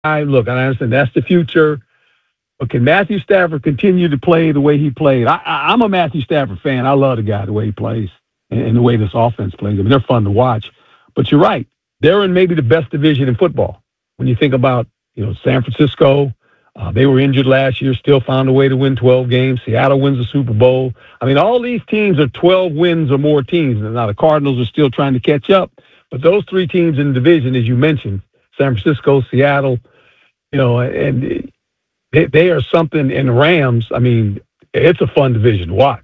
Look, I understand that's the future. But can Matthew Stafford continue to play the way he played? I'm a Matthew Stafford fan. I love the guy, the way he plays, and the way this offense plays. I mean, they're fun to watch. But you're right. They're in maybe the best division in football. When you think about, San Francisco, they were injured last year, still found a way to win 12 games. Seattle wins the Super Bowl. I mean, all these teams are 12 wins or more teams. Now, the Cardinals are still trying to catch up. But those three teams in the division, as you mentioned, San Francisco, Seattle, and they are something. And the Rams, I mean, it's a fun division to watch.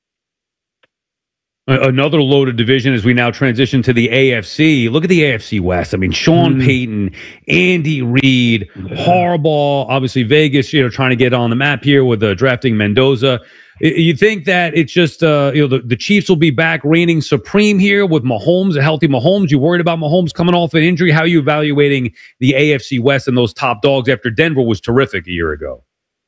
Another loaded division as we now transition to the AFC. Look at the AFC West. I mean, Sean Payton, Andy Reid, Harbaugh, obviously Vegas, trying to get on the map here with drafting Mendoza. You think that it's just, the Chiefs will be back reigning supreme here with Mahomes, a healthy Mahomes? You worried about Mahomes coming off an injury? How are you evaluating the AFC West and those top dogs after Denver was terrific a year ago?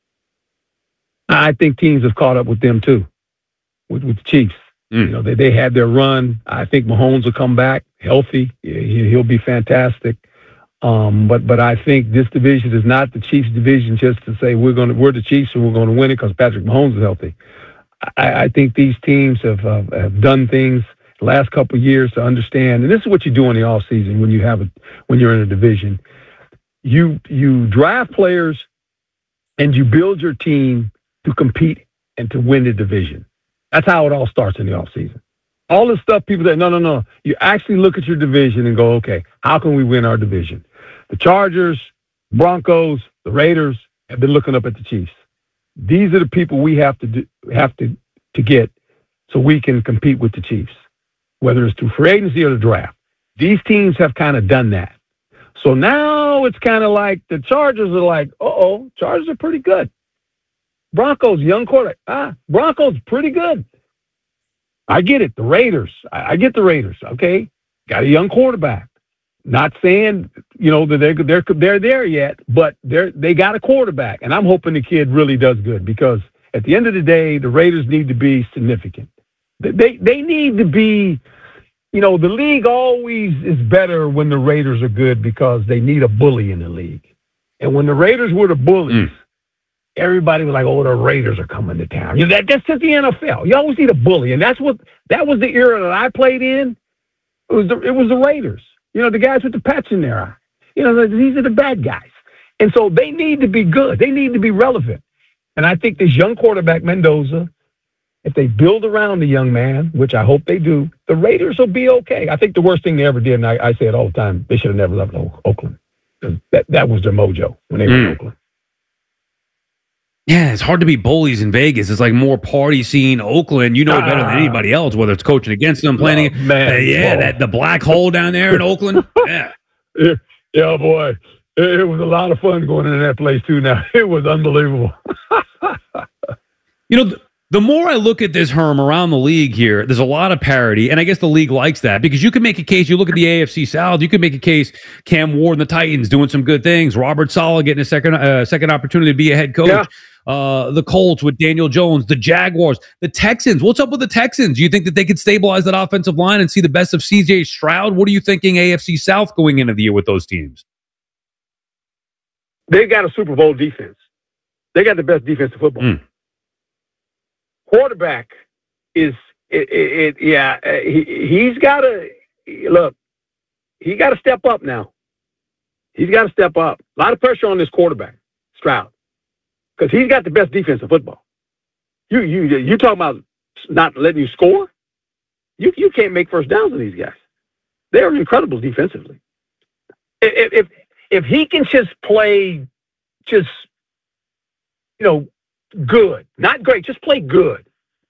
I think teams have caught up with them too, with the Chiefs. They had their run. I think Mahomes will come back healthy. He'll be fantastic. But I think this division is not the Chiefs division just to say we're the Chiefs and we're going to win it because Patrick Mahomes is healthy. I think these teams have done things the last couple of years to understand, and this is what you do in the offseason when you're in a division. You draft players and you build your team to compete and to win the division. That's how it all starts in the offseason. All this stuff, people say, no. You actually look at your division and go, okay, how can we win our division? The Chargers, Broncos, the Raiders have been looking up at the Chiefs. These are the people we have to get so we can compete with the Chiefs, whether it's through free agency or the draft. These teams have kind of done that. So now it's kind of like the Chargers are like, Chargers are pretty good. Broncos, young quarterback. Broncos, pretty good. I get it. The Raiders. I get the Raiders. Okay, got a young quarterback. Not saying that they're there yet, but they got a quarterback, and I'm hoping the kid really does good because at the end of the day, the Raiders need to be significant. They need to be. The league always is better when the Raiders are good because they need a bully in the league, and when the Raiders were the bullies. Everybody was like, the Raiders are coming to town. That's just the NFL. You always need a bully. And that was the era that I played in. It was the Raiders. The guys with the patch in their eye. These are the bad guys. And so they need to be good. They need to be relevant. And I think this young quarterback, Mendoza, if they build around the young man, which I hope they do, the Raiders will be okay. I think the worst thing they ever did, and I say it all the time, they should have never left Oakland. That was their mojo when they were in Oakland. Yeah, it's hard to be bullies in Vegas. It's like more party scene. Oakland, better than anybody else, whether it's coaching against them, playing. The black hole down there in Oakland. Yeah. Yeah, boy. It was a lot of fun going into that place, too, now. It was unbelievable. The more I look at this, Herm, around the league here, there's a lot of parity, and I guess the league likes that because you can make a case. You look at the AFC South, you can make a case. Cam Ward and the Titans doing some good things. Robert Saleh getting a second opportunity to be a head coach. Yeah. The Colts with Daniel Jones, the Jaguars, the Texans. What's up with the Texans? Do you think that they could stabilize that offensive line and see the best of C.J. Stroud? What are you thinking AFC South going into the year with those teams? They got a Super Bowl defense. They got the best defense in football. Quarterback is he's got to look. He got to step up now. He's got to step up. A lot of pressure on this quarterback, Stroud, because he's got the best defense in football. You talking about not letting you score? You can't make first downs with these guys. They're incredible defensively. If he can just play, good, not great, just play good.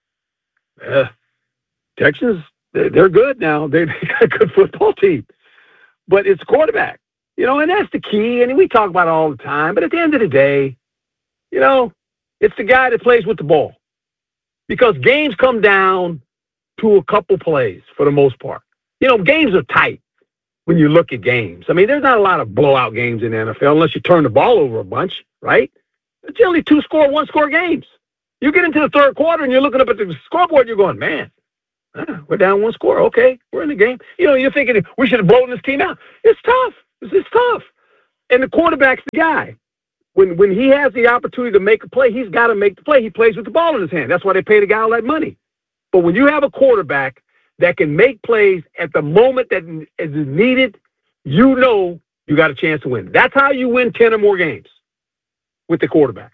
Texans, they're good now. They got a good football team. But it's quarterback, and that's the key. And we talk about it all the time. But at the end of the day, it's the guy that plays with the ball. Because games come down to a couple plays for the most part. Games are tight when you look at games. I mean, there's not a lot of blowout games in the NFL unless you turn the ball over a bunch, right? It's generally 2-score, 1-score games. You get into the third quarter and you're looking up at the scoreboard and you're going, man, we're down 1 score. Okay, we're in the game. You're thinking we should have blown this team out. It's tough. It's tough. And the quarterback's the guy. When he has the opportunity to make a play, he's got to make the play. He plays with the ball in his hand. That's why they pay the guy all that money. But when you have a quarterback that can make plays at the moment that is needed, you know you got a chance to win. That's how you win 10 or more games with the quarterback.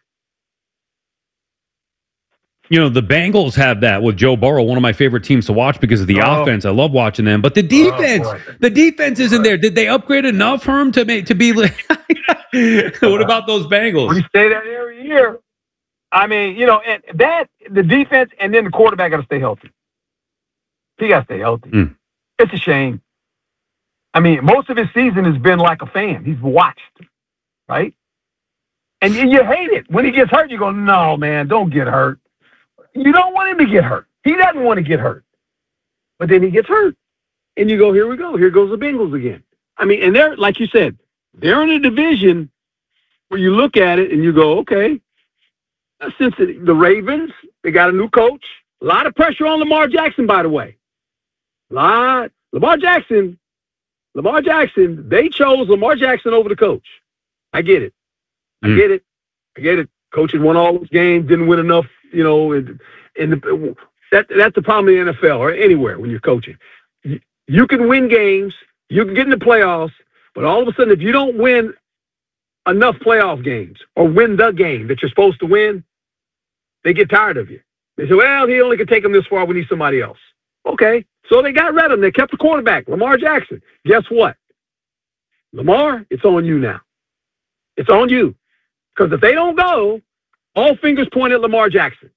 You know, the Bengals have that with Joe Burrow, one of my favorite teams to watch because of the offense. I love watching them. But the defense isn't there. Did they upgrade enough for him to be like what about those Bengals? We say that every year. I mean, you know, and that the defense and then the quarterback got to stay healthy. He got to stay healthy. It's a shame. I mean, most of his season has been like a fan. He's watched, right? And you hate it. When he gets hurt, you go, no, man, don't get hurt. You don't want him to get hurt. He doesn't want to get hurt. But then he gets hurt. And you go, here we go. Here goes the Bengals again. I mean, and they're, like you said, they're in a division where you look at it and you go, okay, since the Ravens, they got a new coach. A lot of pressure on Lamar Jackson, by the way. Lamar Jackson, they chose Lamar Jackson over the coach. I get it. I get it. Coach had won all those games, didn't win enough, you know, that's the problem in the NFL or anywhere when you're coaching. You can win games, you can get in the playoffs, but all of a sudden, if you don't win enough playoff games or win the game that you're supposed to win, they get tired of you. They say, well, he only can take them this far. We need somebody else. Okay. So they got rid of him. They kept the quarterback, Lamar Jackson. Guess what? Lamar, it's on you now. It's on you. Because if they don't go, all fingers point at Lamar Jackson.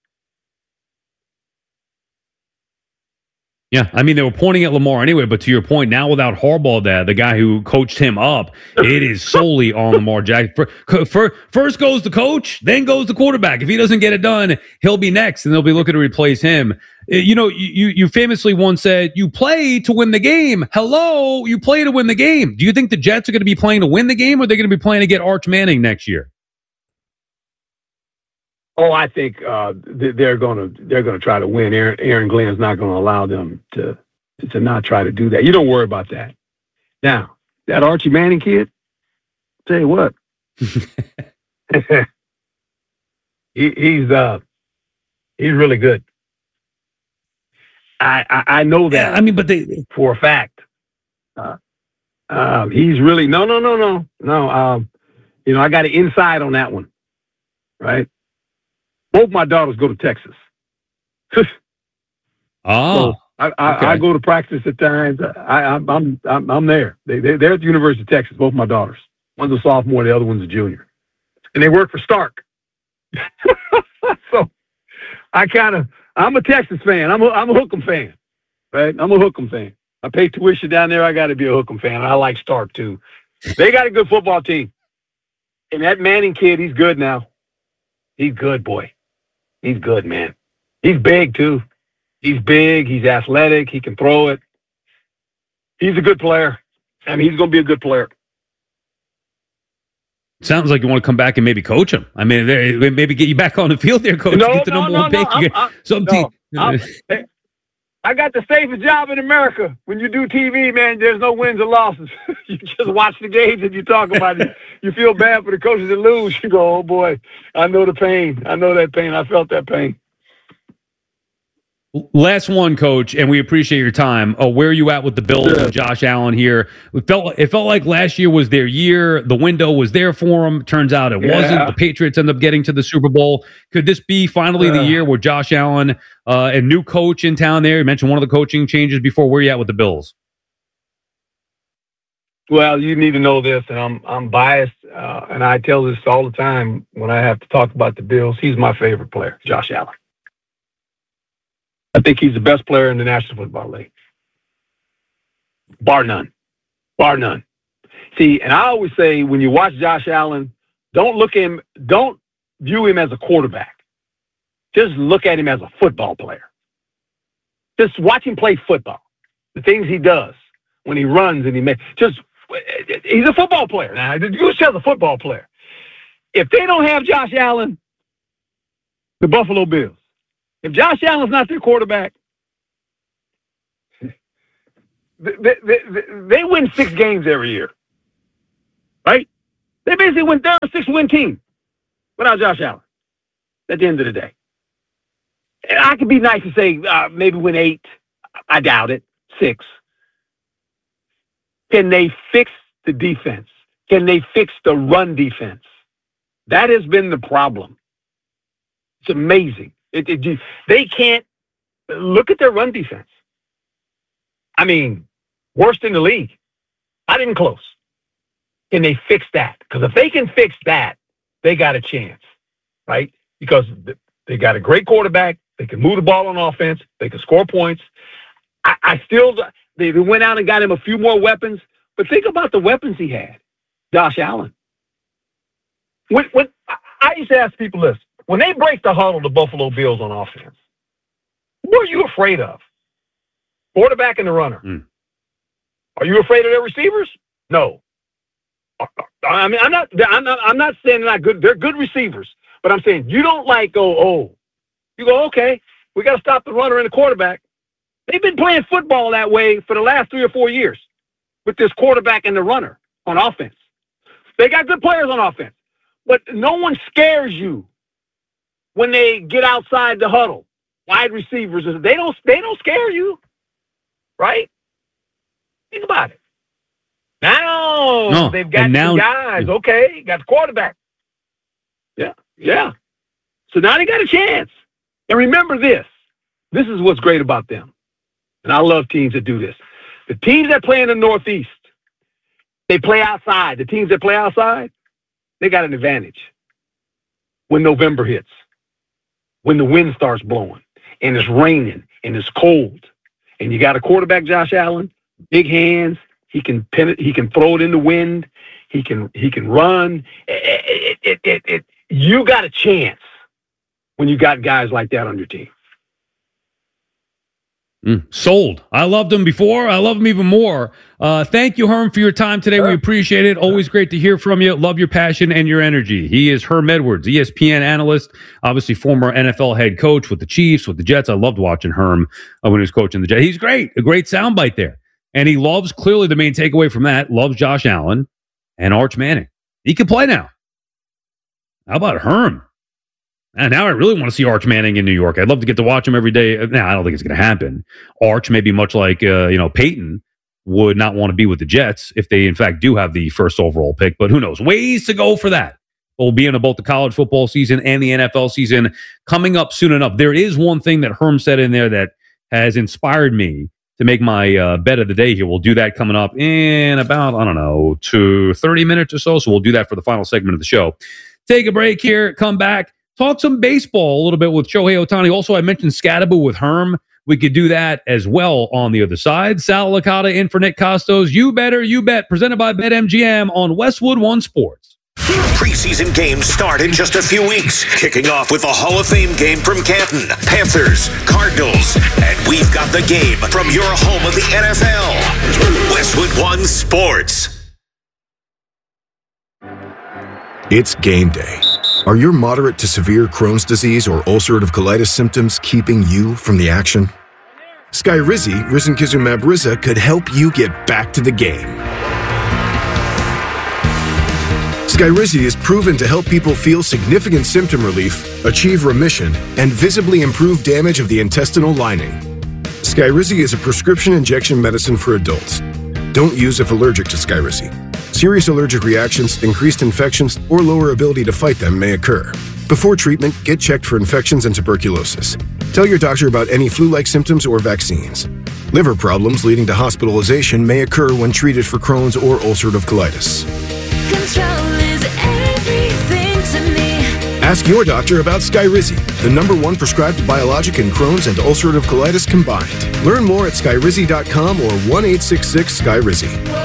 Yeah, I mean, they were pointing at Lamar anyway, but to your point, now without Harbaugh there, the guy who coached him up, it is solely on Lamar Jackson. First goes the coach, then goes the quarterback. If he doesn't get it done, he'll be next, and they'll be looking to replace him. You know, you famously once said, you play to win the game. Hello, you play to win the game. Do you think the Jets are going to be playing to win the game, or are they going to be playing to get Arch Manning next year? Oh, I think they're gonna try to win. Aaron Glenn's not going to allow them to not try to do that. You don't worry about that. Now, that Archie Manning kid, tell you what, he's really good. I know that. Yeah, I mean, but for a fact. He's really no. You know, I got an inside on that one, right? Both my daughters go to Texas. Oh, so I go to practice at times. I'm there. They're at the University of Texas. Both my daughters. One's a sophomore, the other one's a junior, and they work for Stark. So I'm a Texas fan. I'm a Hook'em fan, right? I'm a Hook'em fan. I pay tuition down there. I got to be a Hook'em fan. I like Stark too. They got a good football team, and that Manning kid, he's good now. He's good, boy. He's good, man. He's big, too. He's big. He's athletic. He can throw it. He's a good player. I mean, he's going to be a good player. Sounds like you want to come back and maybe coach him. I mean, maybe get you back on the field there, coach. Get the number one pick. I got the safest job in America. When you do TV, man, there's no wins or losses. You just watch the games and you talk about it. You feel bad for the coaches that lose. You go, oh, boy, I know the pain. I know that pain. I felt that pain. Last one, Coach, and we appreciate your time. Where are you at with the Bills and Josh Allen here? It felt like last year was their year. The window was there for them. Turns out it wasn't. The Patriots end up getting to the Super Bowl. Could this be finally the year where Josh Allen, a new coach in town there? You mentioned one of the coaching changes before. Where are you at with the Bills? Well, you need to know this, and I'm biased, and I tell this all the time when I have to talk about the Bills. He's my favorite player, Josh Allen. I think he's the best player in the National Football League. Bar none. Bar none. See, and I always say when you watch Josh Allen, don't view him as a quarterback. Just look at him as a football player. Just watch him play football. The things he does when he runs and he's a football player. Now, you just a football player. If they don't have Josh Allen, the Buffalo Bills, if Josh Allen's not their quarterback, they win 6 games every year, right? They basically went down a 6-win team without Josh Allen at the end of the day. And I could be nice and say maybe win 8. I doubt it. 6. Can they fix the defense? Can they fix the run defense? That has been the problem. It's amazing. They can't look at their run defense. I mean, worst in the league. Not even close. Can they fix that? Because if they can fix that, they got a chance, right? Because they got a great quarterback. They can move the ball on offense. They can score points. They went out and got him a few more weapons. But think about the weapons he had, Josh Allen. When I used to ask people this, when they break the huddle, the Buffalo Bills on offense, what are you afraid of? Quarterback and the runner. Are you afraid of their receivers? No. I mean, I'm not saying they're not good. They're good receivers, but I'm saying you don't go, you go, okay, we got to stop the runner and the quarterback. They've been playing football that way for the last 3 or 4 years with this quarterback and the runner on offense. They got good players on offense, but no one scares you when they get outside the huddle. Wide receivers, they don't scare you, right? Think about it. Now they've got two guys. Okay, got the quarterback. Yeah. So now they got a chance. And remember this. This is what's great about them. And I love teams that do this. The teams that play in the Northeast, they play outside. The teams that play outside, they got an advantage. When November hits, when the wind starts blowing, and it's raining, and it's cold, and you got a quarterback, Josh Allen, big hands, he can pin it, he can throw it in the wind, he can run. You got a chance when you got guys like that on your team. Sold. I loved him before. I love him even more. Thank you, Herm, for your time today. We appreciate it. Always great to hear from you. Love your passion and your energy. He is Herm Edwards, ESPN analyst, obviously former NFL head coach with the Chiefs, with the Jets. I loved watching Herm when he was coaching the Jets. He's great. A great soundbite there. And he loves, clearly the main takeaway from that, loves Josh Allen and Arch Manning. He can play now. How about Herm? And now I really want to see Arch Manning in New York. I'd love to get to watch him every day. Now, I don't think it's going to happen. Arch, maybe much like Peyton, would not want to be with the Jets if they, in fact, do have the first overall pick. But who knows? Ways to go for that. We'll be in both the college football season and the NFL season coming up soon enough. There is one thing that Herm said in there that has inspired me to make my bet of the day here. We'll do that coming up in about, 30 minutes or so. So we'll do that for the final segment of the show. Take a break here. Come back. Talk some baseball a little bit with Shohei Ohtani. Also, I mentioned Scatterbo with Herm. We could do that as well on the other side. Sal Licata in for Nick Costos. You Better, You Bet, presented by BetMGM on Westwood One Sports. Preseason games start in just a few weeks, kicking off with a Hall of Fame game from Canton, Panthers, Cardinals, and we've got the game from your home of the NFL, Westwood One Sports. It's game day. Are your moderate to severe Crohn's disease or ulcerative colitis symptoms keeping you from the action? Skyrizi, risankizumab Riza, could help you get back to the game. Skyrizi is proven to help people feel significant symptom relief, achieve remission, and visibly improve damage of the intestinal lining. Skyrizi is a prescription injection medicine for adults. Don't use if allergic to Skyrizi. Serious allergic reactions, increased infections, or lower ability to fight them may occur. Before treatment, get checked for infections and tuberculosis. Tell your doctor about any flu-like symptoms or vaccines. Liver problems leading to hospitalization may occur when treated for Crohn's or ulcerative colitis. Control is everything to me. Ask your doctor about Skyrizi, the #1 prescribed biologic in Crohn's and ulcerative colitis combined. Learn more at skyrizi.com or 1-866-SKYRIZI.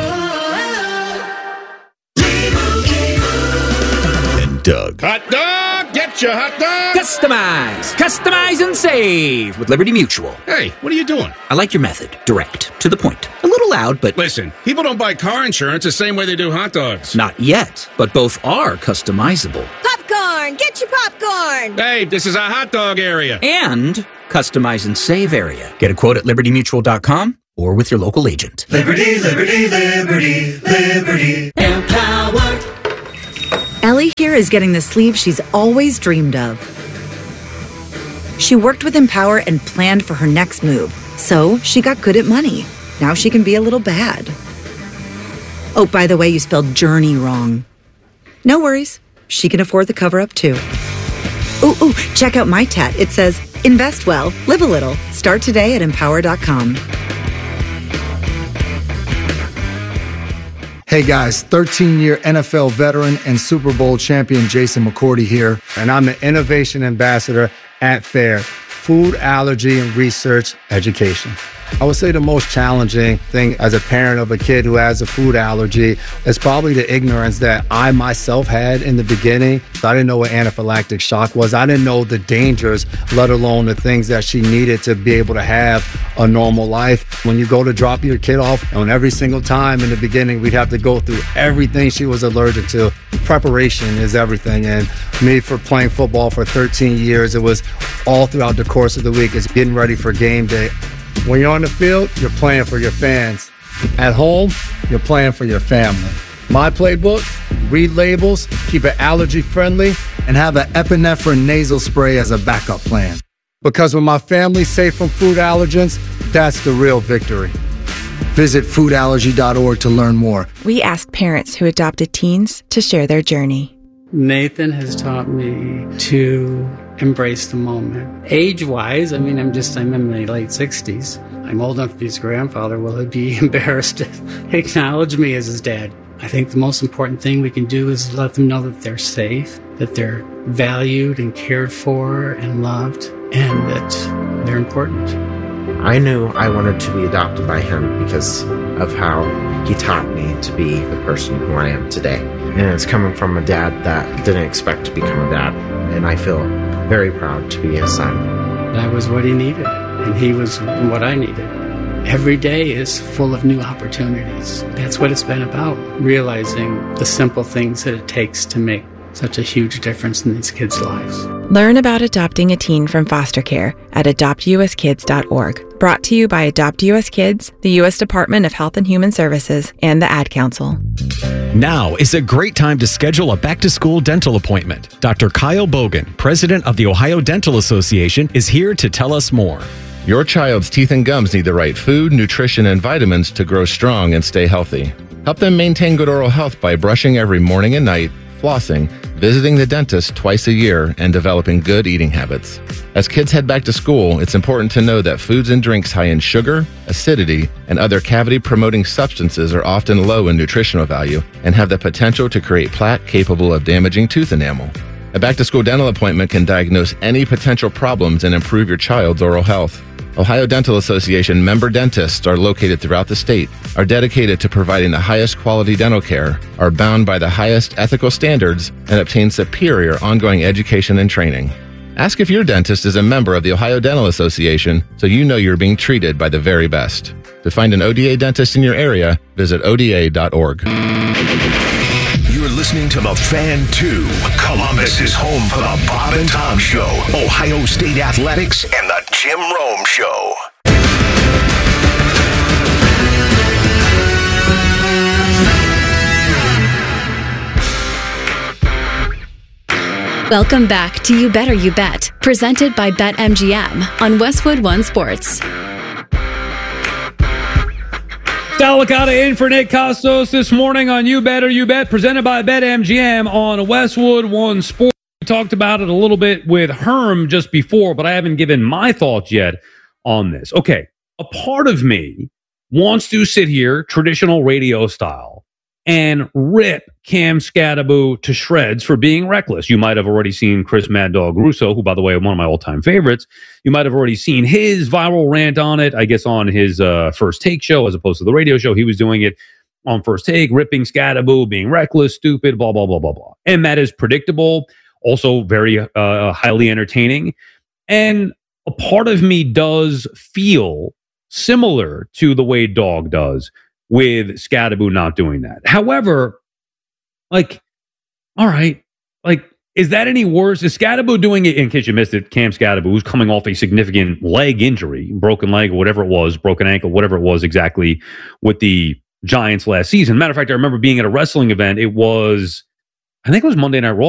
Doug. Hot dog! Get your hot dog! Customize and save with Liberty Mutual. Hey, what are you doing? I like your method. Direct. To the point. A little loud, but... Listen, people don't buy car insurance the same way they do hot dogs. Not yet, but both are customizable. Popcorn! Get your popcorn! Hey, this is a hot dog area. And customize and save area. Get a quote at libertymutual.com or with your local agent. Liberty, liberty, liberty, liberty. Empower. Ellie here is getting the sleeve she's always dreamed of. She worked with Empower and planned for her next move, so she got good at money. Now she can be a little bad. Oh, by the way, you spelled journey wrong. No worries. She can afford the cover-up too. Ooh, check out my tat. It says, invest well, live a little. Start today at empower.com. Hey guys, 13-year NFL veteran and Super Bowl champion Jason McCourty here, and I'm the Innovation Ambassador at FAIR, Food Allergy and Research Education. I would say the most challenging thing as a parent of a kid who has a food allergy is probably the ignorance that I myself had in the beginning. I didn't know what anaphylactic shock was. I didn't know the dangers, let alone the things that she needed to be able to have a normal life. When you go to drop your kid off, and every single time in the beginning, we'd have to go through everything she was allergic to. Preparation is everything. And me, for playing football for 13 years, it was all throughout the course of the week. It's getting ready for game day. When you're on the field, you're playing for your fans. At home, you're playing for your family. My playbook, read labels, keep it allergy friendly, and have an epinephrine nasal spray as a backup plan. Because when my family's safe from food allergens, that's the real victory. Visit foodallergy.org to learn more. We asked parents who adopted teens to share their journey. Nathan has taught me to embrace the moment. Age-wise, I'm in my late 60s. I'm old enough to be his grandfather. Will he be embarrassed to acknowledge me as his dad? I think the most important thing we can do is let them know that they're safe, that they're valued and cared for and loved, and that they're important. I knew I wanted to be adopted by him because of how he taught me to be the person who I am today. And it's coming from a dad that didn't expect to become a dad. And I feel very proud to be his son. That was what he needed, and he was what I needed. Every day is full of new opportunities. That's what it's been about, realizing the simple things that it takes to make such a huge difference in these kids' lives. Learn about adopting a teen from foster care at adoptuskids.org. Brought to you by Adopt US Kids, the U.S. Department of Health and Human Services, and the Ad Council. Now is a great time to schedule a back-to-school dental appointment. Dr. Kyle Bogan, president of the Ohio Dental Association, is here to tell us more. Your child's teeth and gums need the right food, nutrition, and vitamins to grow strong and stay healthy. Help them maintain good oral health by brushing every morning and night, flossing, visiting the dentist twice a year, and developing good eating habits. As kids head back to school, it's important to know that foods and drinks high in sugar, acidity, and other cavity-promoting substances are often low in nutritional value and have the potential to create plaque capable of damaging tooth enamel. A back-to-school dental appointment can diagnose any potential problems and improve your child's oral health. Ohio Dental Association member dentists are located throughout the state, are dedicated to providing the highest quality dental care, are bound by the highest ethical standards, and obtain superior ongoing education and training. Ask if your dentist is a member of the Ohio Dental Association so you know you're being treated by the very best. To find an ODA dentist in your area, visit ODA.org. You're listening to The Fan 2. Columbus is home for the Bob and Tom Show, Ohio State Athletics, and the Jim Rome Show. Welcome back to You Better You Bet, presented by BetMGM on Westwood One Sports. Delicata in for Nick Costos this morning on You Better You Bet, presented by BetMGM on Westwood One Sports. We talked about it a little bit with Herm just before, but I haven't given my thoughts yet on this. Okay, a part of me wants to sit here, traditional radio style, and rip Cam Skattebo to shreds for being reckless. You might have already seen Chris Mad Dog Russo, who, by the way, is one of my all-time favorites. You might have already seen his viral rant on it, I guess on his First Take show, as opposed to the radio show. He was doing it on First Take, ripping Skattebo, being reckless, stupid, blah, blah, blah, blah, blah. And that is predictable, also very highly entertaining. And a part of me does feel similar to the way Dog does with Skattebo not doing that. However, like, all right, like, is that any worse? Is Skattebo doing it, in case you missed it, Cam Skattebo, who's coming off a significant leg injury, broken leg or whatever it was, broken ankle, whatever it was exactly with the Giants last season. Matter of fact, I remember being at a wrestling event. It was, I think it was Monday Night Raw.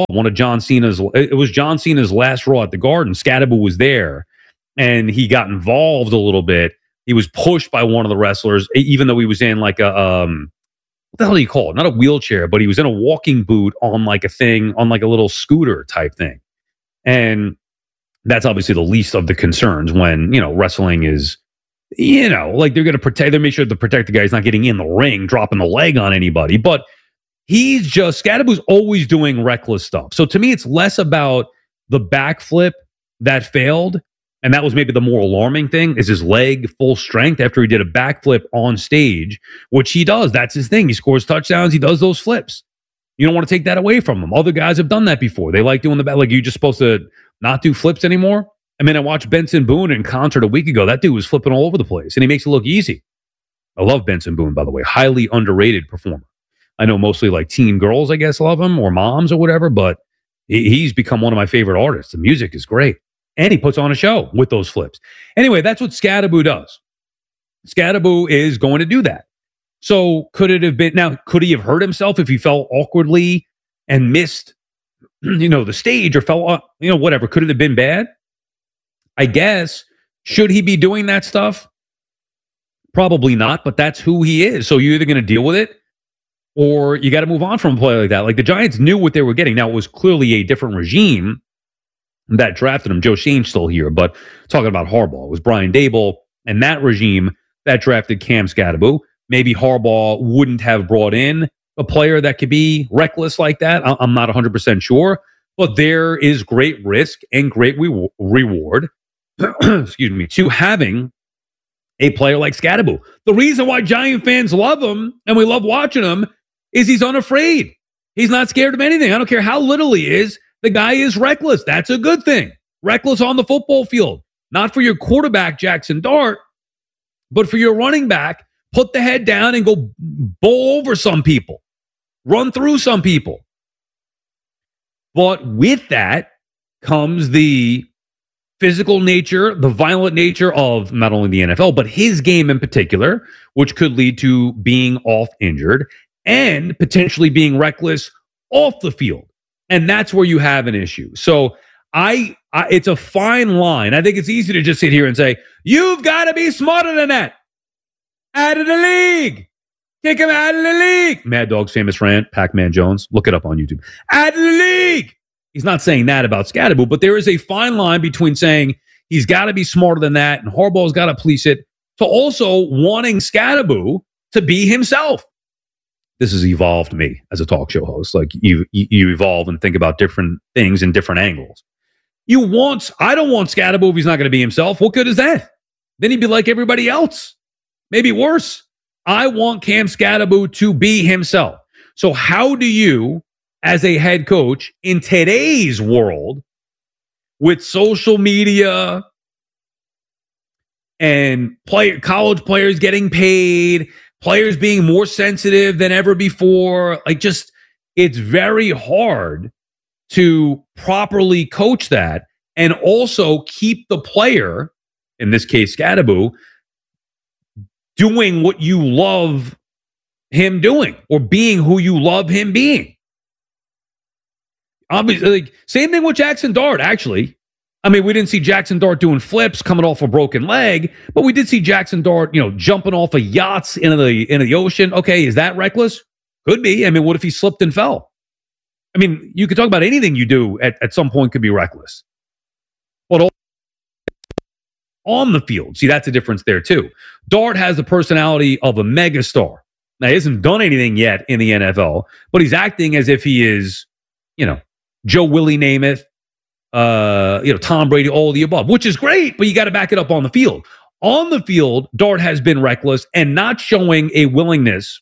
It was John Cena's last Raw at the Garden. Scadaboo was there, and he got involved a little bit. He was pushed by one of the wrestlers, even though he was in like a what the hell do you call it? Not a wheelchair, but he was in a walking boot on like a little scooter type thing. And that's obviously the least of the concerns when, wrestling is, like they're going to make sure to protect the guy. He's not getting in the ring, dropping the leg on anybody. But Scadaboo's always doing reckless stuff. So to me, it's less about the backflip that failed. And that was maybe the more alarming thing, is his leg full strength after he did a backflip on stage, which he does. That's his thing. He scores touchdowns. He does those flips. You don't want to take that away from him. Other guys have done that before. They like doing the back. Like, you're just supposed to not do flips anymore. I mean, I watched Benson Boone in concert a week ago. That dude was flipping all over the place, and he makes it look easy. I love Benson Boone, by the way. Highly underrated performer. I know mostly like teen girls, I guess, love him, or moms or whatever, but he's become one of my favorite artists. The music is great. And he puts on a show with those flips. Anyway, that's what Scadaboo does. Scadaboo is going to do that. So could he have hurt himself if he fell awkwardly and missed, the stage, or fell, whatever? Could it have been bad? I guess. Should he be doing that stuff? Probably not, but that's who he is. So you're either going to deal with it, or you got to move on from a play like that. Like, the Giants knew what they were getting. Now, it was clearly a different regime that drafted him. Joe Shane's still here, but talking about Harbaugh, it was Brian Daboll and that regime that drafted Cam Scadaboo. Maybe Harbaugh wouldn't have brought in a player that could be reckless like that. I'm not 100% sure, but there is great risk and great reward excuse me, to having a player like Scadaboo. The reason why Giant fans love him and we love watching him is he's unafraid. He's not scared of anything. I don't care how little he is. The guy is reckless. That's a good thing. Reckless on the football field. Not for your quarterback, Jackson Dart, but for your running back. Put the head down and go bowl over some people. Run through some people. But with that comes the physical nature, the violent nature of not only the NFL, but his game in particular, which could lead to being off injured and potentially being reckless off the field. And that's where you have an issue. So it's a fine line. I think it's easy to just sit here and say, you've got to be smarter than that. Out of the league. Kick him out of the league. Mad Dog's famous rant, Pac-Man Jones. Look it up on YouTube. Out of the league. He's not saying that about Scadaboo, but there is a fine line between saying he's got to be smarter than that and Harbaugh's got to police it, to also wanting Scadaboo to be himself. This has evolved me as a talk show host. Like, you evolve and think about different things in different angles. I don't want Scadaboo if he's not going to be himself. What good is that? Then he'd be like everybody else. Maybe worse. I want Cam Scadaboo to be himself. So how do you, as a head coach in today's world, with social media and college players getting paid, players being more sensitive than ever before, it's very hard to properly coach that and also keep the player, in this case Scadaboo, doing what you love him doing or being who you love him being. Obviously, same thing with Jackson Dart, actually. I mean, we didn't see Jackson Dart doing flips, coming off a broken leg, but we did see Jackson Dart, jumping off of yachts into the ocean. Okay, is that reckless? Could be. I mean, what if he slipped and fell? I mean, you could talk about anything you do at some point could be reckless. But on the field, see, that's a difference there too. Dart has the personality of a megastar. Now, he hasn't done anything yet in the NFL, but he's acting as if he is, Joe Willie Namath, Tom Brady, all of the above, which is great, but you got to back it up on the field. On the field, Dart has been reckless and not showing a willingness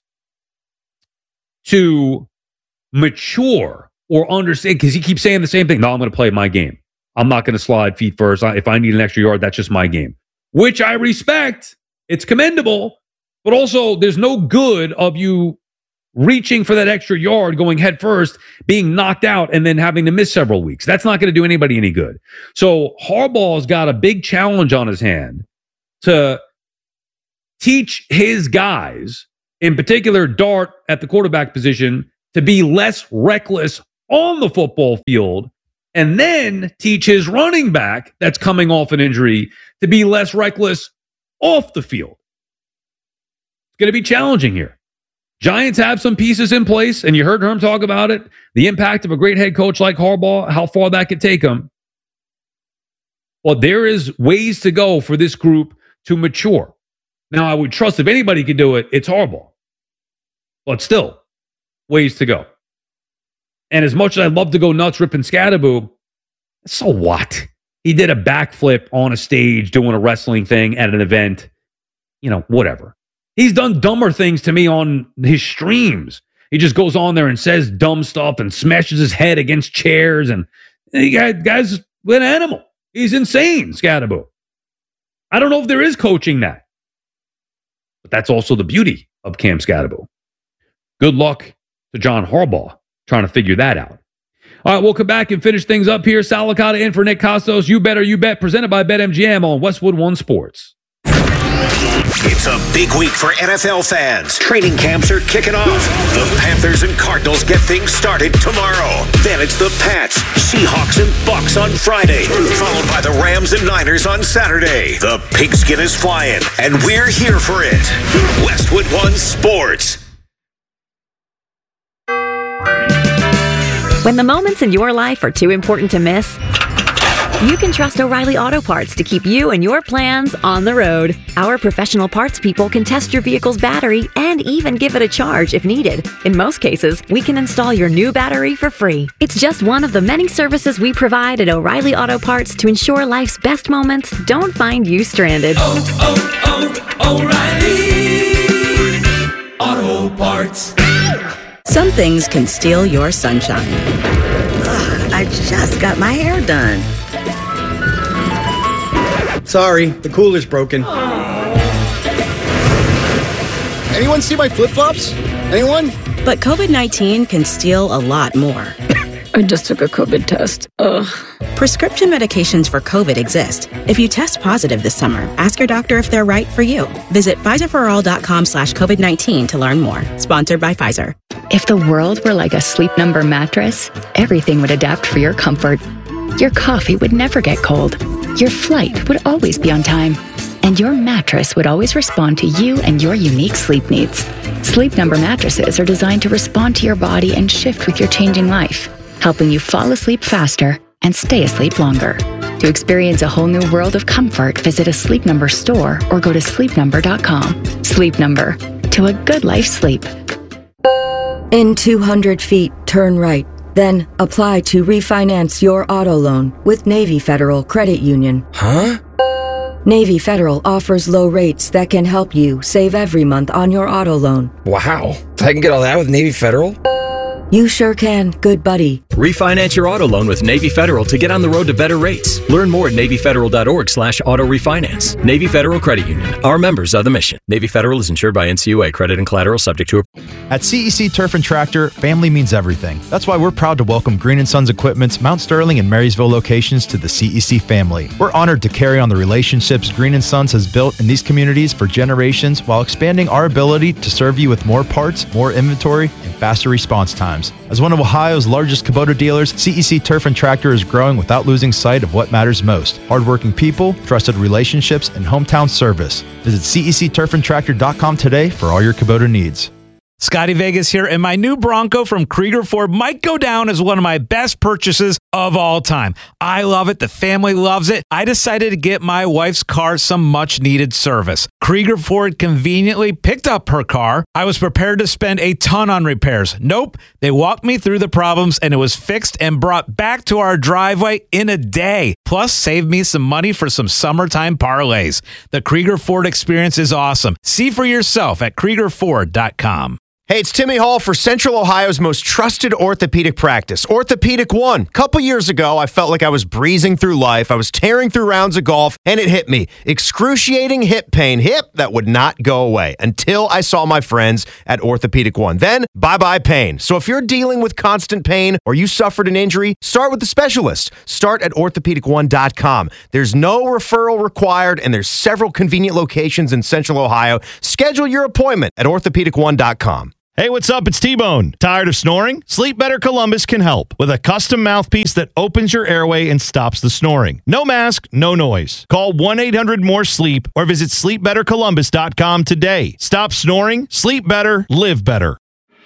to mature or understand, because he keeps saying the same thing. No, I'm going to play my game. I'm not going to slide feet first. If I need an extra yard, that's just my game, which I respect. It's commendable, but also there's no good of you reaching for that extra yard, going head first, being knocked out, and then having to miss several weeks. That's not going to do anybody any good. So Harbaugh's got a big challenge on his hand to teach his guys, in particular Dart at the quarterback position, to be less reckless on the football field and then teach his running back that's coming off an injury to be less reckless off the field. It's going to be challenging here. Giants have some pieces in place, and you heard Herm talk about it. The impact of a great head coach like Harbaugh, how far that could take them. Well, there is ways to go for this group to mature. Now, I would trust if anybody could do it, it's Harbaugh. But still, ways to go. And as much as I'd love to go nuts ripping Scadaboo, so what? He did a backflip on a stage doing a wrestling thing at an event. Whatever. He's done dumber things to me on his streams. He just goes on there and says dumb stuff and smashes his head against chairs. And guy's an animal. He's insane, Scadaboo. I don't know if there is coaching that. But that's also the beauty of Cam Scadaboo. Good luck to John Harbaugh trying to figure that out. All right, we'll come back and finish things up here. Sal Licata in for Nick Costos. You Better You Bet, presented by BetMGM on Westwood One Sports. It's a big week for NFL fans. Training camps are kicking off. The Panthers and Cardinals get things started tomorrow. Then it's the Pats, Seahawks, and Bucks on Friday, followed by the Rams and Niners on Saturday. The pigskin is flying, and we're here for it. Westwood One Sports. When the moments in your life are too important to miss, you can trust O'Reilly Auto Parts to keep you and your plans on the road. Our professional parts people can test your vehicle's battery and even give it a charge if needed. In most cases, we can install your new battery for free. It's just one of the many services we provide at O'Reilly Auto Parts to ensure life's best moments don't find you stranded. O'Reilly Auto Parts. Some things can steal your sunshine. Ugh, I just got my hair done. Sorry, the cooler's broken. Anyone see my flip-flops? Anyone? But COVID-19 can steal a lot more. I just took a COVID test. Ugh. Prescription medications for COVID exist. If you test positive this summer, ask your doctor if they're right for you. Visit PfizerForAll.com/COVID-19 to learn more. Sponsored by Pfizer. If the world were like a Sleep Number mattress, everything would adapt for your comfort. Your coffee would never get cold. Your flight would always be on time. And your mattress would always respond to you and your unique sleep needs. Sleep Number mattresses are designed to respond to your body and shift with your changing life, helping you fall asleep faster and stay asleep longer. To experience a whole new world of comfort, visit a Sleep Number store or go to sleepnumber.com. Sleep Number. To a good life sleep. In 200 feet, turn right. Then apply to refinance your auto loan with Navy Federal Credit Union. Huh? Navy Federal offers low rates that can help you save every month on your auto loan. Wow. I can get all that with Navy Federal? You sure can, good buddy. Refinance your auto loan with Navy Federal to get on the road to better rates. Learn more at NavyFederal.org/auto refinance. Navy Federal Credit Union. Our members are the mission. Navy Federal is insured by NCUA. Credit and collateral subject to approval. At CEC Turf and Tractor, family means everything. That's why we're proud to welcome Green & Sons Equipment's Mount Sterling and Marysville locations to the CEC family. We're honored to carry on the relationships Green & Sons has built in these communities for generations while expanding our ability to serve you with more parts, more inventory, and faster response times. As one of Ohio's largest Kubota dealers, CEC Turf and Tractor is growing without losing sight of what matters most: hardworking people, trusted relationships, and hometown service. Visit CECTurfandTractor.com today for all your Kubota needs. Scotty Vegas here, and my new Bronco from Krieger Ford might go down as one of my best purchases of all time. I love it. The family loves it. I decided to get my wife's car some much-needed service. Krieger Ford conveniently picked up her car. I was prepared to spend a ton on repairs. Nope. They walked me through the problems, and it was fixed and brought back to our driveway in a day. Plus, saved me some money for some summertime parlays. The Krieger Ford experience is awesome. See for yourself at KriegerFord.com. Hey, it's Timmy Hall for Central Ohio's most trusted orthopedic practice, Orthopedic One. A couple years ago, I felt like I was breezing through life. I was tearing through rounds of golf, and it hit me. Excruciating hip pain. Hip that would not go away until I saw my friends at Orthopedic One. Then, bye-bye pain. So if you're dealing with constant pain or you suffered an injury, start with the specialist. Start at orthopedic1.com. There's no referral required, and there's several convenient locations in Central Ohio. Schedule your appointment at orthopedic1.com. Hey, what's up? It's T-Bone. Tired of snoring? Sleep Better Columbus can help with a custom mouthpiece that opens your airway and stops the snoring. No mask, no noise. Call 1-800-MORE-SLEEP or visit sleepbettercolumbus.com today. Stop snoring, sleep better, live better.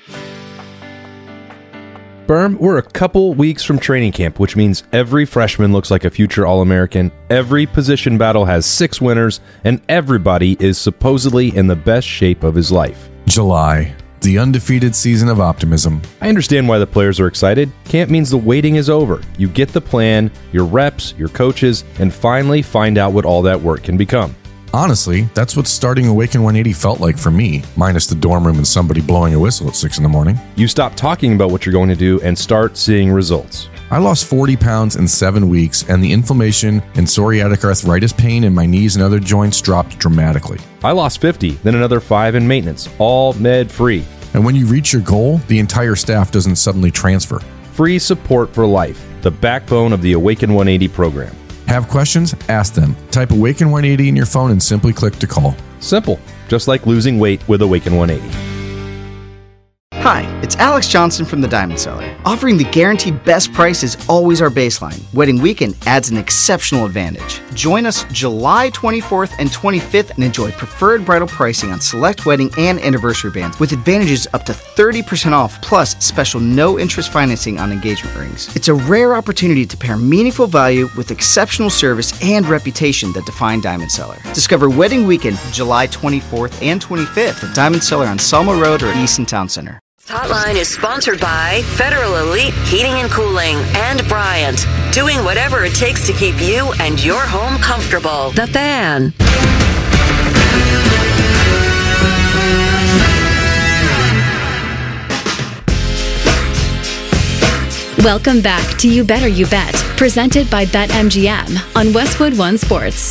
Berm, we're a couple weeks from training camp, which means every freshman looks like a future All-American, every position battle has 6 winners, and everybody is supposedly in the best shape of his life. July. The undefeated season of optimism. I understand why the players are excited. Camp means the waiting is over. You get the plan, your reps, your coaches, and finally find out what all that work can become. Honestly, that's what starting Awaken 180 felt like for me, minus the dorm room and somebody blowing a whistle at 6 in the morning. You stop talking about what you're going to do and start seeing results. I lost 40 pounds in 7 weeks, and the inflammation and psoriatic arthritis pain in my knees and other joints dropped dramatically. I lost 50, then another 5 in maintenance, all med-free. And when you reach your goal, the entire staff doesn't suddenly transfer. Free support for life, the backbone of the Awaken 180 program. Have questions? Ask them. Type Awaken 180 in your phone and simply click to call. Simple, just like losing weight with Awaken 180. Hi, it's Alex Johnson from the Diamond Cellar. Offering the guaranteed best price is always our baseline. Wedding weekend adds an exceptional advantage. Join us July 24th and 25th and enjoy preferred bridal pricing on select wedding and anniversary bands with advantages up to 30% off plus special no-interest financing on engagement rings. It's a rare opportunity to pair meaningful value with exceptional service and reputation that define Diamond Cellar. Discover Wedding Weekend July 24th and 25th at Diamond Cellar on Selma Road or Easton Town Center. Hotline is sponsored by Federal Elite Heating and Cooling and Bryant, doing whatever it takes to keep you and your home comfortable. The Fan. Welcome back to You Better You Bet, presented by BetMGM on Westwood One Sports.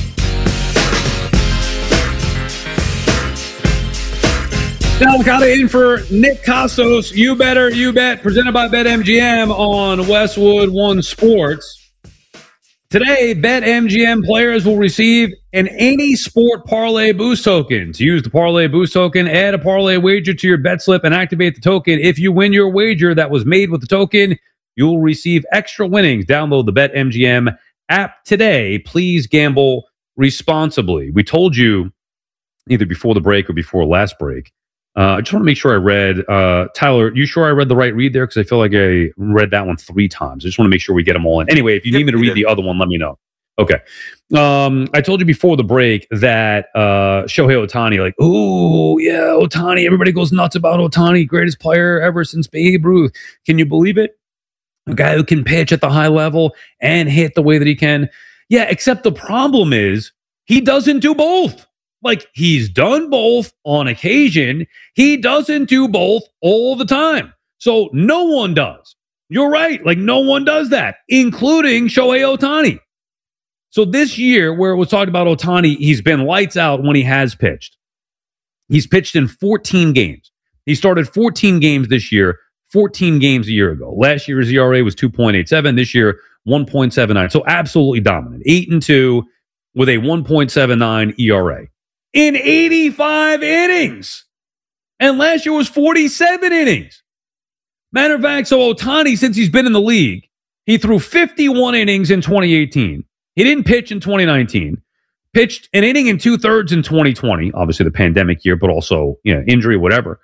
Now, got it in for Nick Costos. You Better You Bet, presented by BetMGM on Westwood One Sports. Today, BetMGM players will receive an Any Sport Parlay Boost token. To use the Parlay Boost token, add a parlay wager to your bet slip and activate the token. If you win your wager that was made with the token, you'll receive extra winnings. Download the BetMGM app today. Please gamble responsibly. We told you either before the break or before last break. I just want to make sure I read, Tyler, you sure I read the right read there? Because I feel like I read that one 3 times. I just want to make sure we get them all in. Anyway, if you need me to read the other one, let me know. Okay. I told you before the break that Shohei Ohtani, like, oh, yeah, Ohtani, everybody goes nuts about Ohtani, greatest player ever since Babe Ruth. Can you believe it? A guy who can pitch at the high level and hit the way that he can. Yeah, except the problem is he doesn't do both. Like, he's done both on occasion. He doesn't do both all the time. So no one does. You're right. Like, no one does that, including Shohei Ohtani. So this year, where it was talking about Ohtani, he's been lights out when he has pitched. He's pitched in 14 games. He started 14 games this year, 14 games a year ago. Last year's ERA was 2.87. This year, 1.79. So absolutely dominant. 8-2 with a 1.79 ERA. In 85 innings. And last year was 47 innings. Matter of fact, so Ohtani, since he's been in the league, he threw 51 innings in 2018. He didn't pitch in 2019. Pitched an inning and 2/3 in 2020. Obviously the pandemic year, but also, injury, whatever.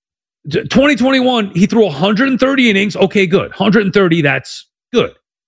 2021, he threw 130 innings. Okay, good. 130, that's good.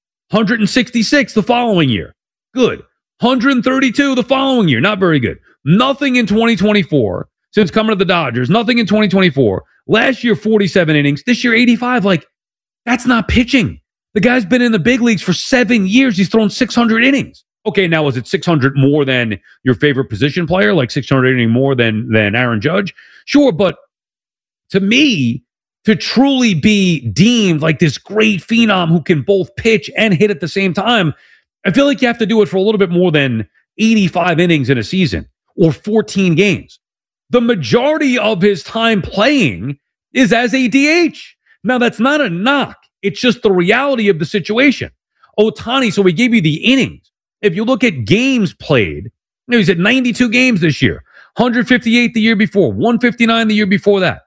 166 the following year. Good. 132 the following year. Not very good. Nothing in 2024 since coming to the Dodgers. Nothing in 2024. Last year, 47 innings. This year, 85. Like, that's not pitching. The guy's been in the big leagues for 7 years. He's thrown 600 innings. Okay, now is it 600 more than your favorite position player? Like 600 innings more than Aaron Judge? Sure, but to me, to truly be deemed like this great phenom who can both pitch and hit at the same time, I feel like you have to do it for a little bit more than 85 innings in a season or 14 games. The majority of his time playing is as a DH. Now, that's not a knock. It's just the reality of the situation. Ohtani, so we gave you the innings. If you look at games played, he's at 92 games this year, 158 the year before, 159 the year before that.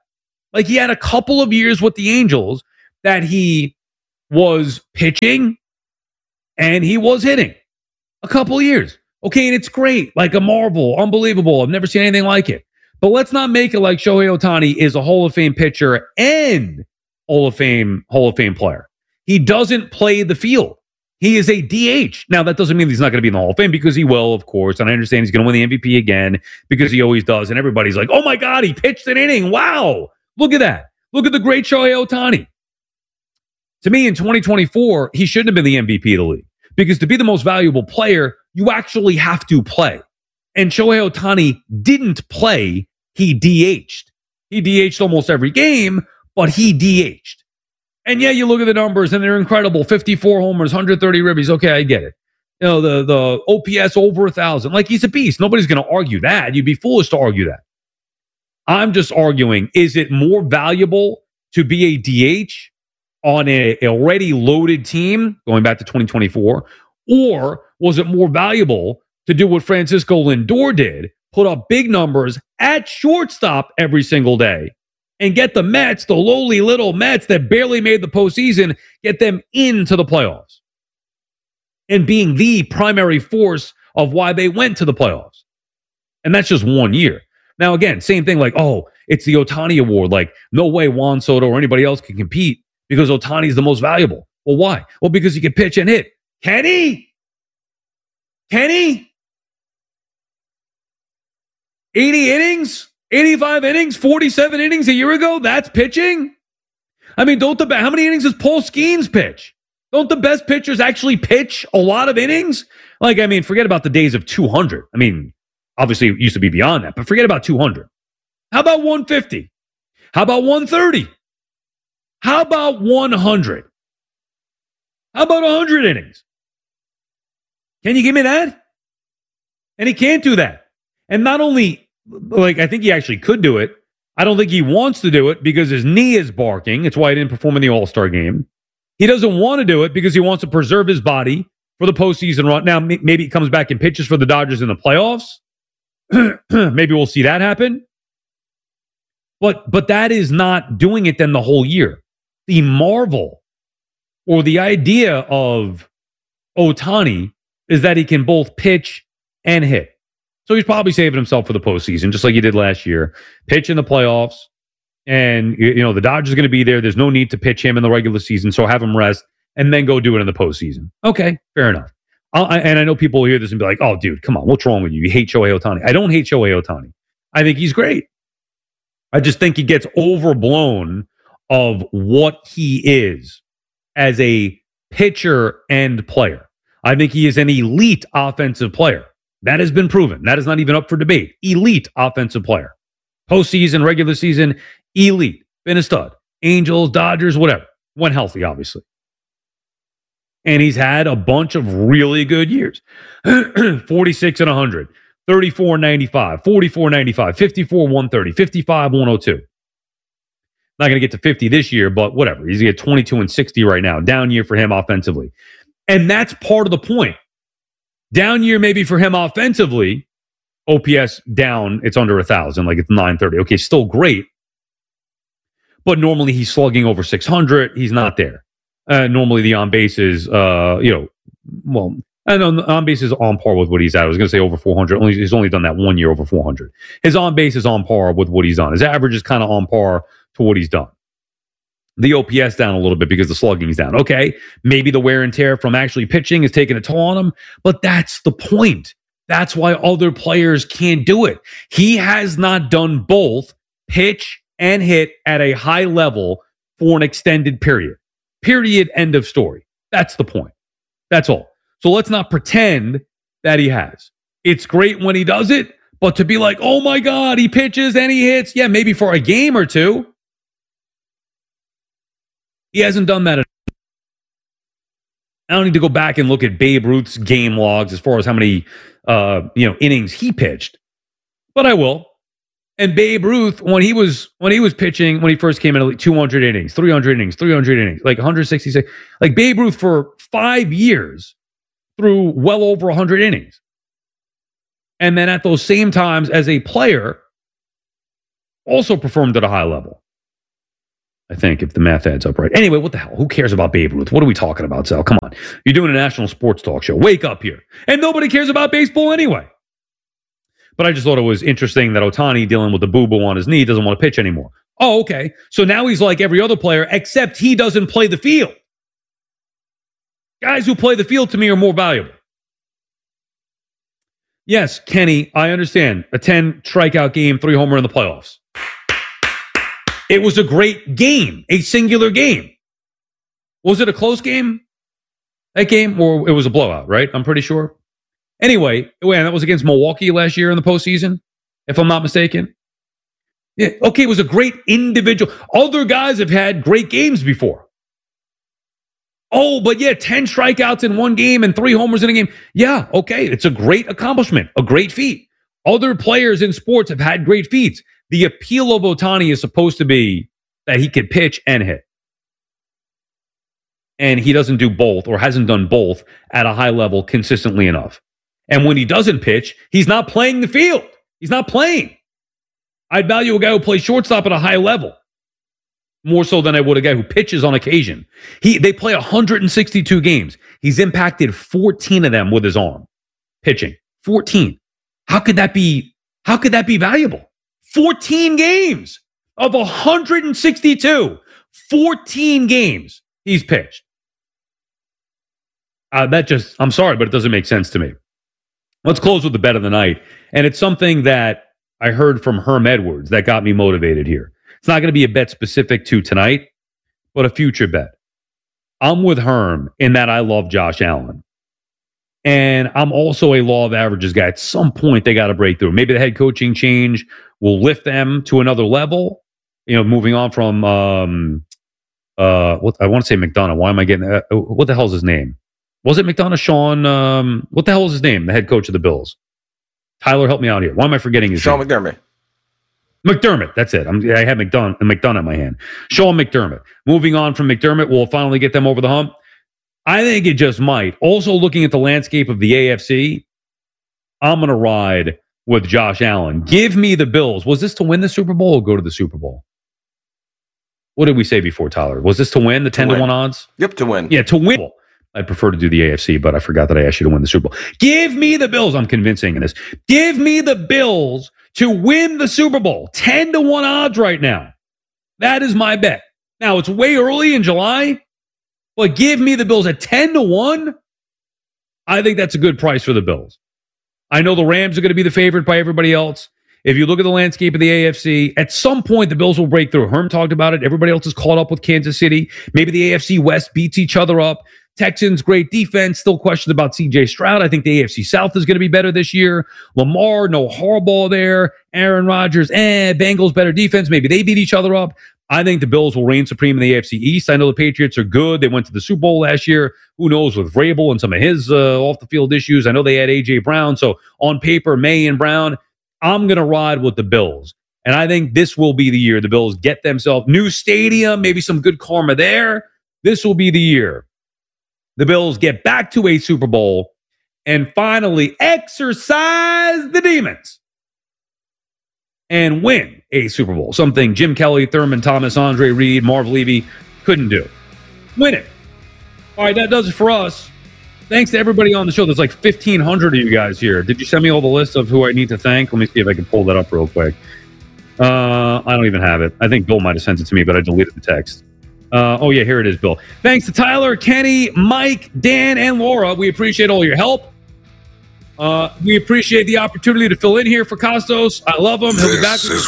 Like he had a couple of years with the Angels that he was pitching and he was hitting. A couple of years. Okay, and it's great. Like a marvel. Unbelievable. I've never seen anything like it. But let's not make it like Shohei Ohtani is a Hall of Fame pitcher and Hall of Fame player. He doesn't play the field. He is a DH. Now, that doesn't mean he's not going to be in the Hall of Fame because he will, of course. And I understand he's going to win the MVP again because he always does. And everybody's like, oh my God, he pitched an inning. Wow. Look at that. Look at the great Shohei Ohtani. To me, in 2024, he shouldn't have been the MVP of the league because to be the most valuable player, you actually have to play. And Shohei Ohtani didn't play. He DH'd. He DH'd almost every game, but he DH'd. And yeah, you look at the numbers and they're incredible. 54 homers, 130 ribbies. Okay, I get it. You know, the OPS over 1,000. Like, he's a beast. Nobody's going to argue that. You'd be foolish to argue that. I'm just arguing, is it more valuable to be a DH on an already loaded team, going back to 2024, or was it more valuable to do what Francisco Lindor did, put up big numbers at shortstop every single day, and get the Mets, the lowly little Mets that barely made the postseason, get them into the playoffs and being the primary force of why they went to the playoffs. And that's just 1 year. Now, again, same thing like, oh, it's the Ohtani Award. Like, no way Juan Soto or anybody else can compete because Ohtani is the most valuable. Well, why? Well, because he can pitch and hit. Can he? Can he? 80 innings? 85 innings, 47 innings a year ago, that's pitching? I mean, how many innings does Paul Skeens pitch? Don't the best pitchers actually pitch a lot of innings? Like, I mean, forget about the days of 200. I mean, obviously it used to be beyond that, but forget about 200. How about 150? How about 130? How about 100? How about 100 innings? Can you give me that? And he can't do that. And not only, like, I think he actually could do it. I don't think he wants to do it because his knee is barking. It's why he didn't perform in the All-Star game. He doesn't want to do it because he wants to preserve his body for the postseason run. Now, maybe he comes back and pitches for the Dodgers in the playoffs. Maybe we'll see that happen. But that is not doing it then the whole year. The marvel or the idea of Ohtani is that he can both pitch and hit. So he's probably saving himself for the postseason, just like he did last year. Pitch in the playoffs, and the Dodgers are going to be there. There's no need to pitch him in the regular season, so have him rest and then go do it in the postseason. Okay, fair enough. And I know people will hear this and be like, "Oh, dude, come on, what's wrong with you? You hate Shohei Ohtani." I don't hate Shohei Ohtani. I think he's great. I just think he gets overblown of what he is as a pitcher and player. I think he is an elite offensive player. That has been proven. That is not even up for debate. Elite offensive player. Postseason, regular season, elite. Been a stud. Angels, Dodgers, whatever. When healthy, obviously. And he's had a bunch of really good years. 46 and 100. 34 and 95. 44 and 95. 54 130. 55 102. Not going to get to 50 this year, but whatever. He's at 22 and 60 right now. Down year for him offensively. And that's part of the point. Down year maybe for him offensively, OPS down, it's under 1,000, like it's 930. Okay, still great. But normally he's slugging over 600. He's not there. Normally the on-base is, on base is on par with what he's at. I was going to say over 400. He's only done that 1 year over 400. His on-base is on par with what he's done. His average is kind of on par to what he's done. The OPS down a little bit because the slugging is down. Okay, maybe the wear and tear from actually pitching is taking a toll on him, but that's the point. That's why other players can't do it. He has not done both pitch and hit at a high level for an extended period. Period, end of story. That's the point. That's all. So let's not pretend that he has. It's great when he does it, but to be like, oh my God, he pitches and he hits. Yeah, maybe for a game or two. He hasn't done that. I don't need to go back and look at Babe Ruth's game logs as far as how many innings he pitched, but I will. And Babe Ruth, when he was pitching, when he first came in, like 200 innings, 300 innings, 300 innings, like 166. Like Babe Ruth for 5 years threw well over 100 innings. And then at those same times as a player, also performed at a high level. I think, if the math adds up right. Anyway, what the hell? Who cares about Babe Ruth? What are we talking about, Sal? Come on. You're doing a national sports talk show. Wake up here. And nobody cares about baseball anyway. But I just thought it was interesting that Ohtani, dealing with the boo-boo on his knee, doesn't want to pitch anymore. Oh, okay. So now he's like every other player, except he doesn't play the field. Guys who play the field to me are more valuable. Yes, Kenny, I understand. A 10 strikeout game, 3 homer in the playoffs. It was a great game, a singular game. Was it a close game? That game? Or it was a blowout, right? I'm pretty sure. Anyway, that was against Milwaukee last year in the postseason, if I'm not mistaken. Yeah, okay, it was a great individual. Other guys have had great games before. Oh, but yeah, 10 strikeouts in one game and 3 homers in a game. Yeah, okay, it's a great accomplishment, a great feat. Other players in sports have had great feats. The appeal of Ohtani is supposed to be that he could pitch and hit. And he doesn't do both, or hasn't done both at a high level consistently enough. And when he doesn't pitch, he's not playing the field. He's not playing. I'd value a guy who plays shortstop at a high level more so than I would a guy who pitches on occasion. They play 162 games. He's impacted 14 of them with his arm pitching. 14. How could that be valuable? 14 games of 162. 14 games he's pitched. I'm sorry, but it doesn't make sense to me. Let's close with the bet of the night. And it's something that I heard from Herm Edwards that got me motivated here. It's not going to be a bet specific to tonight, but a future bet. I'm with Herm in that I love Josh Allen. And I'm also a law of averages guy. At some point, they got to break through. Maybe the head coaching change will lift them to another level. Moving on from, I want to say McDonough. Why am I getting, what the hell's his name? Was it McDonough? Sean, what the hell is his name? The head coach of the Bills. Tyler, help me out here. Why am I forgetting his name? Sean McDermott. McDermott, that's it. I have McDonough in my hand. Sean McDermott. Moving on from McDermott, will finally get them over the hump. I think it just might. Also, looking at the landscape of the AFC, I'm going to ride with Josh Allen. Give me the Bills. Was this to win the Super Bowl or go to the Super Bowl? What did we say before, Tyler? Was this to win the 10-1 odds? Yep, to win. Yeah, to win. I'd prefer to do the AFC, but I forgot that I asked you to win the Super Bowl. Give me the Bills. I'm convincing in this. Give me the Bills to win the Super Bowl. 10-1 odds right now. That is my bet. Now, it's way early in July, but give me the Bills at 10-1. I think that's a good price for the Bills. I know the Rams are going to be the favorite by everybody else. If you look at the landscape of the AFC, at some point the Bills will break through. Herm talked about it. Everybody else is caught up with Kansas City. Maybe the AFC West beats each other up. Texans, great defense. Still questions about C.J. Stroud. I think the AFC South is going to be better this year. Lamar, no Harbaugh there. Aaron Rodgers, Bengals, better defense. Maybe they beat each other up. I think the Bills will reign supreme in the AFC East. I know the Patriots are good. They went to the Super Bowl last year. Who knows with Vrabel and some of his off-the-field issues. I know they had A.J. Brown. So on paper, May and Brown, I'm going to ride with the Bills. And I think this will be the year the Bills get themselves new stadium, maybe some good karma there. This will be the year the Bills get back to a Super Bowl and finally exercise the demons and win a Super Bowl. Something Jim Kelly, Thurman Thomas, Andre Reed, Marv Levy couldn't do. Win it. All right, that does it for us. Thanks to everybody on the show. There's like 1,500 of you guys here. Did you send me all the list of who I need to thank? Let me see if I can pull that up real quick. I don't even have it. I think Bill might have sent it to me, but I deleted the text. Oh, yeah, here it is, Bill. Thanks to Tyler, Kenny, Mike, Dan, and Laura. We appreciate all your help. We appreciate the opportunity to fill in here for Costos. I love him. He'll be back.